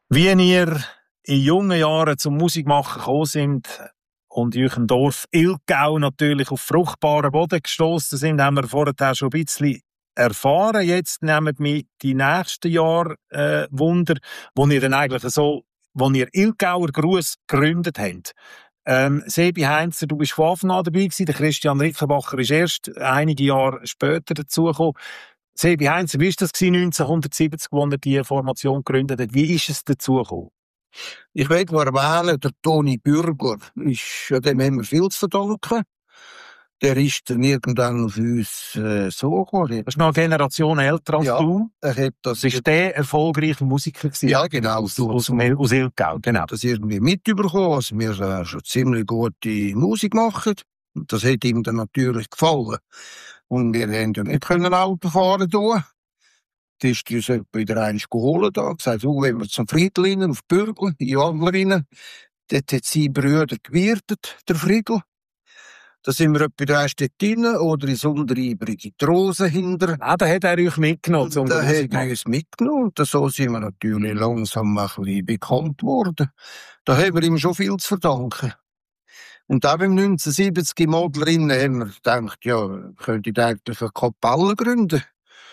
Wie ihr in jungen Jahren zum Musikmachen gekommen sind und in eurem Dorf Ilgau natürlich auf fruchtbaren Boden gestoßen sind, haben wir vorher schon ein bisschen erfahren. Jetzt nehmen wir die nächsten Jahre Wunder, wo ihr dann eigentlich so, wo ihr Ilgauer Gruß gegründet habt. Sebi Heinzer, du bist von Anfang an dabei gewesen. Der Christian Rickenbacher ist erst einige Jahre später dazugekommen. Sebi Heinzer, wie war das 1970, als er die Formation gegründet hat? Wie ist es dazugekommen? Ich will mal erwähnen, der Toni Bürgler, dem haben wir viel zu verdanken. Der ist dann irgendwann auf uns so gekommen. Das ist noch eine Generation älter als du. Er hat das ist der erfolgreiche Musiker gewesen. Ja, genau. Aus Ilgau, genau. Das irgendwie mitbekommen, dass wir schon ziemlich gute Musik machen. Und das hat ihm dann natürlich gefallen. Und wir haben ja nicht Auto fahren können. Das ist uns wieder einmal geholt. Da gesagt, so, wenn wir zum Friedl auf Bürgel, in Adler rein, dort hat sein Brüder gewirtet, der Friedl. Da sind wir etwa da dort rein, oder in Sonderübrige die Rose hinter. Ah, da hat er euch mitgenommen. Da hat er uns mitgenommen. Und so sind wir natürlich langsam ein bisschen bekannt worden. Da haben wir ihm schon viel zu verdanken. Und auch im 1970 im Adler rein haben wir gedacht, ja, könnte ich eigentlich eine Kapelle gründen.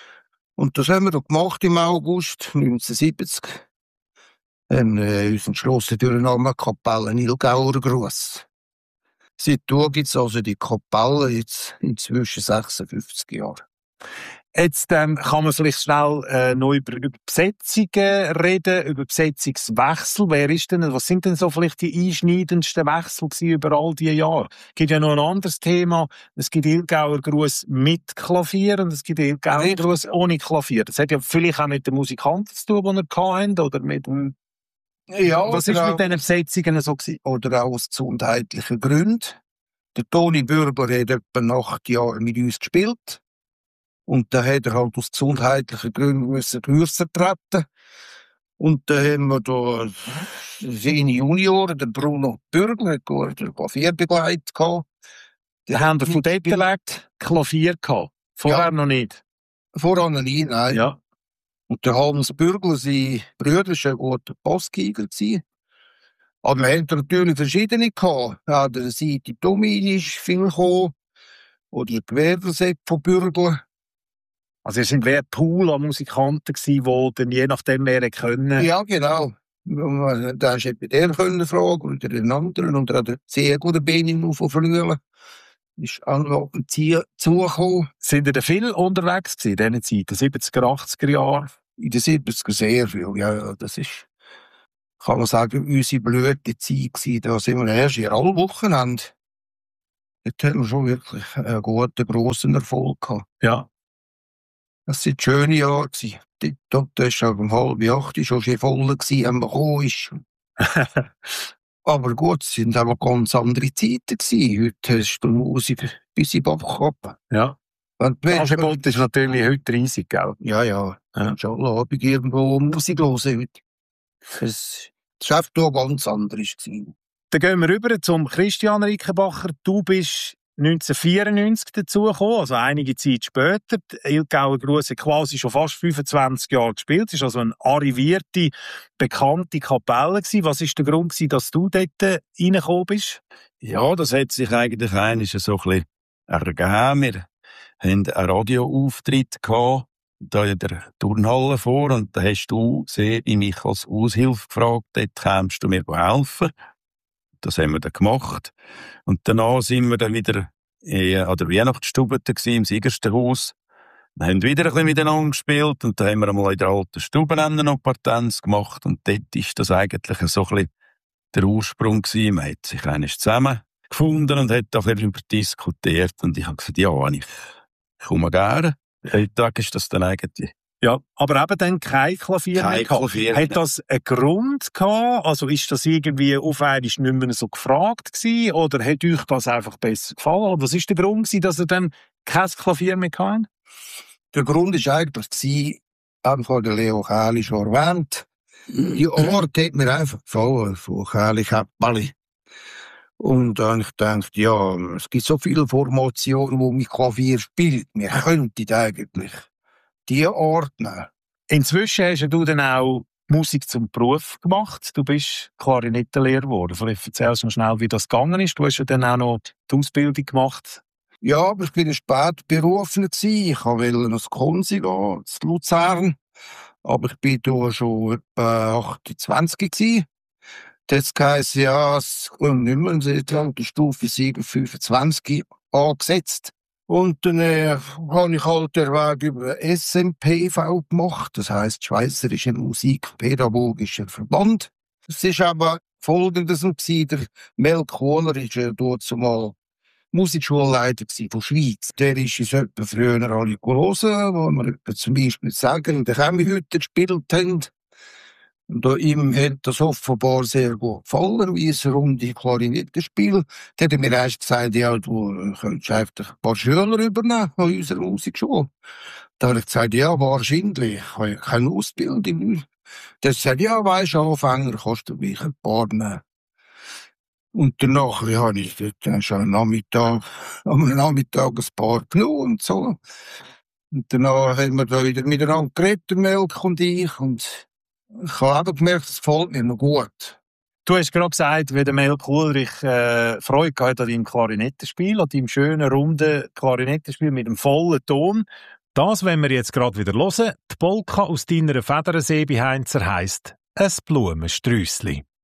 Und das haben wir doch gemacht im August 1970. Haben uns entschlossen für den Namen Kapelle Ilgauer Gruß. Seitdem gibt es also die Kapelle jetzt inzwischen 56 Jahre. Jetzt kann man vielleicht schnell noch über Besetzungen reden, über Besetzungswechsel. Was sind denn so vielleicht die einschneidendsten Wechsel über all diese Jahre? Es gibt ja noch ein anderes Thema. Es gibt Ilgauer Gruß mit Klavier und es gibt Ilgauer Gruß ohne Klavier. Das hat ja vielleicht auch mit den Musikanten zu tun, die ihr hattet, oder mit dem... Ja, was ist mit diesen Besetzungen so gewesen? Oder auch aus gesundheitlichen Gründen. Der Toni Bürgler hat etwa 8 Jahre mit uns gespielt. Und da hat er halt aus gesundheitlichen Gründen kürzer treten. Und da haben wir da seine Junioren, der Bruno Bürgler, der Klavierbegleiter gehabt. Da haben wir von dort weg Klavier gehabt. Vorher noch nicht. Vorher noch nicht, nein. Ja. Und der Hans Bürgler, sein Bruder, war ein guter Bassgeiger. Aber wir hatten natürlich verschiedene gehabt. Ja, der Seite Domin ist viel gekommen. Oder der Gewerbesepp von Bürgler. Also, ihr sind wie ein Pool an Musikanten gewesen, die dann je nachdem wer können. Ja, genau. Da hast du bei der fragen oder den anderen. Und der sehr gute Benjamin von früher. Ist auch noch ein Ziel zugekommen. Sind ihr da viel unterwegs gewesen in diesen Zeiten, 70er, 80er Jahre? In den 70er sehr viel, ja. Das ist, kann man sagen, unsere blöde Zeit gewesen. Da sind wir erst in alle Wochenende. Dort haben wir schon wirklich einen guten, grossen Erfolg gehabt. Ja. Das waren schöne Jahre. Dort war es um 7:30 schon voll, wenn man gekommen ist. Aber gut, es waren aber ganz andere Zeiten gewesen. Heute hast du Musik bis in den Bach ab. Ja. Das Angebot ist natürlich heute riesig, gell? Ja. Schon Abend irgendwo Musik hören heute. Das war einfach ganz anders gewesen. Dann gehen wir rüber zum Christian Rickenbacher. Du bist 1994 dazugekommen, also einige Zeit später. Ilgauer Gruß hat quasi schon fast 25 Jahre gespielt. Es war also eine arrivierte, bekannte Kapelle gewesen. Was war der Grund gewesen, dass du dort reingekommen bist? Ja, das hat sich eigentlich einiges so ein bisschen ergeben. Wir hatten einen Radioauftritt gehabt, da in der Turnhalle vor, und da hast du mich als Aushilfe gefragt, dort kommst du mir helfen. Das haben wir dann gemacht. Und danach sind wir dann wieder an der Weihnachtsstube im Siegerstenhaus. Wir haben wieder ein bisschen miteinander gespielt und dann haben wir einmal in der alten Stube noch ein paar Tänze gemacht. Und dort ist das eigentlich so ein bisschen der Ursprung gewesen. Man hat sich eigentlich zusammen gefunden und hat darüber diskutiert. Und ich habe gesagt, ja, ich komme gerne. Heute Tag ist das dann eigentlich... Ja, aber eben dann kein Klavier mehr gehabt. Hat das einen Grund gehabt? Also ist das irgendwie auf einmal nicht mehr so gefragt gewesen? Oder hat euch das einfach besser gefallen? Oder was ist der Grund gewesen, dass ihr dann kein Klavier mehr hattet? Der Grund ist eigentlich, einfach der Leo Kähli schon erwähnt. Die Ort hat mir einfach gefallen, von Kähli-Käppeli. Und dann habe ich gedacht, ja, es gibt so viele Formationen, wo mit Klavier spielt. Wir könnten eigentlich die Ort nehmen. Inzwischen hast du dann auch Musik zum Beruf gemacht. Du bist Klarinettenlehrer geworden. Vielleicht erzählst du noch schnell, wie das gegangen ist. Du hast ja dann auch noch die Ausbildung gemacht. Ja, aber ich bin spät berufen gewesen. Ich wollte ans Konsi gehen, zu Luzern. Aber ich bin da schon etwa 28 gewesen. Das heisst, ja, es kommt nicht mehr in die Stufe 7, 25 angesetzt. Und dann habe ich halt den Weg über SMPV gemacht, das heisst Schweizerischer Musikpädagogischer Verband. Es ist aber Folgendes gewesen, der Mel Kohler war dort zumal Musikschulleiter von Schweiz. Der ist uns etwa früher alle hören, wo wir etwa zum Beispiel sagen, in der Chemiehütte gespielt haben. Und ihm hat das offenbar sehr gut gefallen, wie es runde Klarinette spielt. Da hat er mir erst gesagt, ja, du könntest einfach ein paar Schüler übernehmen an unserer Musikschule. Da habe ich gesagt, ja, wahrscheinlich. Ich habe ja keine Ausbildung. Der hat gesagt, ja, weisst du, Anfänger kannst du mich ein paar nehmen. Und danach habe ich dort schon am Nachmittag ein paar genommen und so. Und danach haben wir da wieder miteinander geredet, Melk und ich. Und ich habe auch gemerkt, es gefällt mir noch gut. Du hast gerade gesagt, wie der Melk Ulrich Freude gehabt an deinem Klarinettenspiel, an deinem schönen, runden Klarinettenspiel mit dem vollen Ton. Das wollen wir jetzt gerade wieder hören. Die Polka aus deiner Federseebeheinzer heisst «Es Blumenstrüssli».